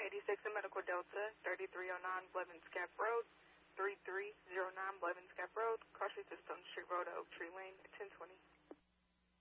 86 in Medical Delta, 3309 Blevins Gap Road, 3309 Blevins Gap Road, cross street to Stone Street Road, Oak Tree Lane, 1020.